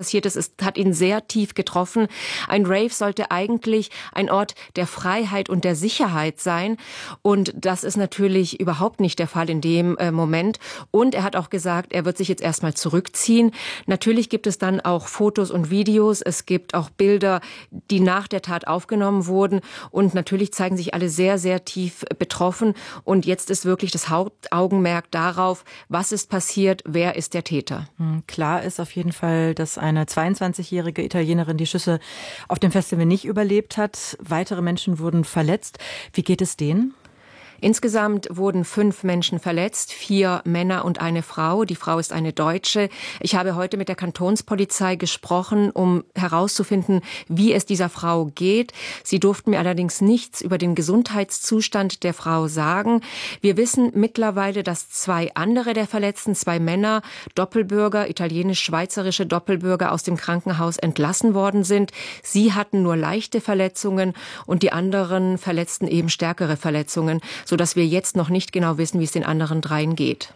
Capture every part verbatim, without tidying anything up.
passiert ist, es hat ihn sehr tief getroffen. Ein Rave sollte eigentlich ein Ort der Freiheit und der Sicherheit sein. Und das ist natürlich überhaupt nicht der Fall in dem äh, Moment. Und er hat auch gesagt, er wird sich jetzt erstmal zurückziehen. Natürlich gibt es dann auch Fotos und Videos. Es gibt auch Bilder, die nach der Tat aufgenommen wurden. Und natürlich zeigen sich alle sehr, sehr tief betroffen. Und jetzt ist wirklich das Hauptaugenmerk darauf, was ist passiert, wer ist der Täter. Klar ist auf jeden Fall, dass eine zweiundzwanzigjährige Italienerin die Schüsse auf dem Festival nicht überlebt hat. Weitere Menschen wurden verletzt. Wie geht es denen? Insgesamt wurden fünf Menschen verletzt, vier Männer und eine Frau. Die Frau ist eine Deutsche. Ich habe heute mit der Kantonspolizei gesprochen, um herauszufinden, wie es dieser Frau geht. Sie durften mir allerdings nichts über den Gesundheitszustand der Frau sagen. Wir wissen mittlerweile, dass zwei andere der Verletzten, zwei Männer, Doppelbürger, italienisch-schweizerische Doppelbürger aus dem Krankenhaus entlassen worden sind. Sie hatten nur leichte Verletzungen und die anderen Verletzten eben stärkere Verletzungen, sodass wir jetzt noch nicht genau wissen, wie es den anderen dreien geht.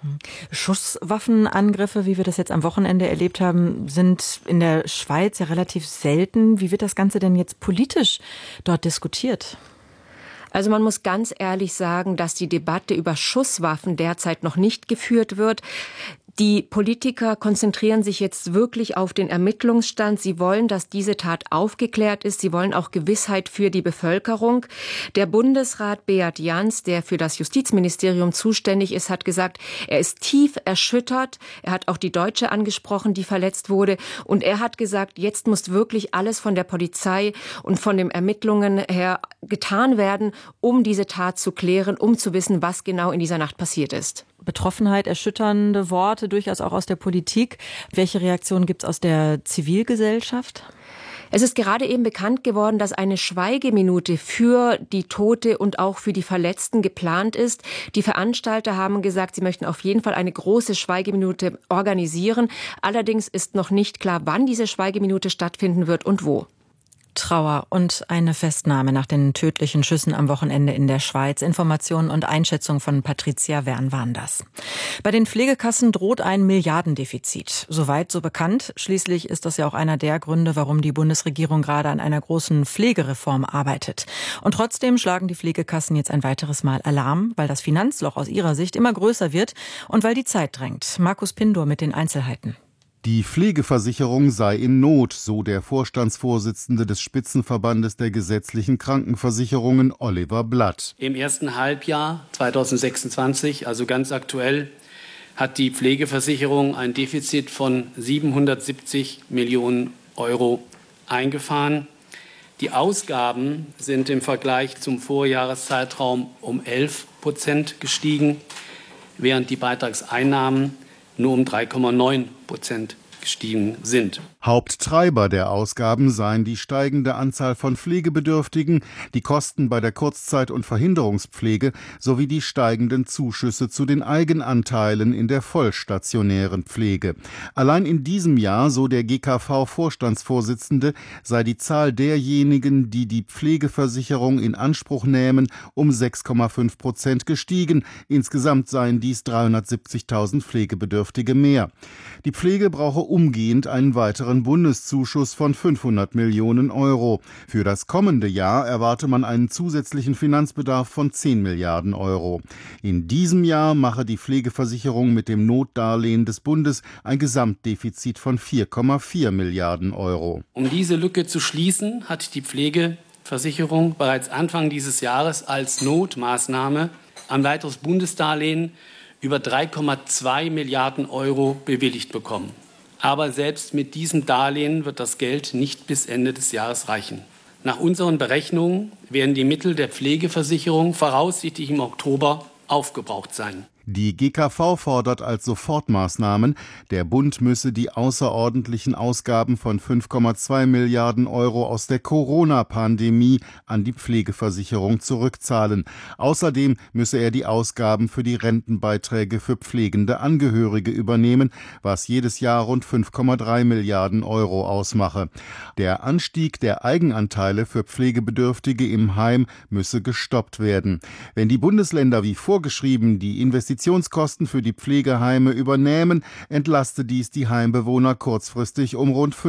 Schusswaffenangriffe, wie wir das jetzt am Wochenende erlebt haben, sind in der Schweiz ja relativ selten. Wie wird das Ganze denn jetzt politisch dort diskutiert? Also man muss ganz ehrlich sagen, dass die Debatte über Schusswaffen derzeit noch nicht geführt wird. Die Politiker konzentrieren sich jetzt wirklich auf den Ermittlungsstand. Sie wollen, dass diese Tat aufgeklärt ist. Sie wollen auch Gewissheit für die Bevölkerung. Der Bundesrat Beat Jans, der für das Justizministerium zuständig ist, hat gesagt, er ist tief erschüttert. Er hat auch die Deutsche angesprochen, die verletzt wurde. Und er hat gesagt, jetzt muss wirklich alles von der Polizei und von den Ermittlungen her getan werden, um diese Tat zu klären, um zu wissen, was genau in dieser Nacht passiert ist. Betroffenheit, erschütternde Worte, durchaus auch aus der Politik. Welche Reaktionen gibt es aus der Zivilgesellschaft? Es ist gerade eben bekannt geworden, dass eine Schweigeminute für die Tote und auch für die Verletzten geplant ist. Die Veranstalter haben gesagt, sie möchten auf jeden Fall eine große Schweigeminute organisieren. Allerdings ist noch nicht klar, wann diese Schweigeminute stattfinden wird und wo. Trauer und eine Festnahme nach den tödlichen Schüssen am Wochenende in der Schweiz. Informationen und Einschätzung von Patricia Wern waren das. Bei den Pflegekassen droht ein Milliardendefizit. Soweit so bekannt. Schließlich ist das ja auch einer der Gründe, warum die Bundesregierung gerade an einer großen Pflegereform arbeitet. Und trotzdem schlagen die Pflegekassen jetzt ein weiteres Mal Alarm, weil das Finanzloch aus ihrer Sicht immer größer wird und weil die Zeit drängt. Markus Pindor mit den Einzelheiten. Die Pflegeversicherung sei in Not, so der Vorstandsvorsitzende des Spitzenverbandes der gesetzlichen Krankenversicherungen, Oliver Blatt. Im ersten Halbjahr zweitausendsechsundzwanzig, also ganz aktuell, hat die Pflegeversicherung ein Defizit von siebenhundertsiebzig Millionen Euro eingefahren. Die Ausgaben sind im Vergleich zum Vorjahreszeitraum um elf Prozent gestiegen, während die Beitragseinnahmen nur um drei Komma neun Prozent gestiegen sind. Haupttreiber der Ausgaben seien die steigende Anzahl von Pflegebedürftigen, die Kosten bei der Kurzzeit- und Verhinderungspflege sowie die steigenden Zuschüsse zu den Eigenanteilen in der vollstationären Pflege. Allein in diesem Jahr, so der G K V-Vorstandsvorsitzende, sei die Zahl derjenigen, die die Pflegeversicherung in Anspruch nähmen, um sechs Komma fünf Prozent gestiegen. Insgesamt seien dies dreihundertsiebzigtausend Pflegebedürftige mehr. Die Pflege brauche umgehend einen weiteren Bundeszuschuss von fünfhundert Millionen Euro. Für das kommende Jahr erwarte man einen zusätzlichen Finanzbedarf von zehn Milliarden Euro. In diesem Jahr mache die Pflegeversicherung mit dem Notdarlehen des Bundes ein Gesamtdefizit von vier Komma vier Milliarden Euro. Um diese Lücke zu schließen, hat die Pflegeversicherung bereits Anfang dieses Jahres als Notmaßnahme ein weiteres Bundesdarlehen über drei Komma zwei Milliarden Euro bewilligt bekommen. Aber selbst mit diesem Darlehen wird das Geld nicht bis Ende des Jahres reichen. Nach unseren Berechnungen werden die Mittel der Pflegeversicherung voraussichtlich im Oktober aufgebraucht sein. Die G K V fordert als Sofortmaßnahmen, der Bund müsse die außerordentlichen Ausgaben von fünf Komma zwei Milliarden Euro aus der Corona-Pandemie an die Pflegeversicherung zurückzahlen. Außerdem müsse er die Ausgaben für die Rentenbeiträge für pflegende Angehörige übernehmen, was jedes Jahr rund fünf Komma drei Milliarden Euro ausmache. Der Anstieg der Eigenanteile für Pflegebedürftige im Heim müsse gestoppt werden. Wenn die Bundesländer wie vorgeschrieben die Investitionen Investitionskosten für die Pflegeheime übernehmen, entlaste dies die Heimbewohner kurzfristig um rund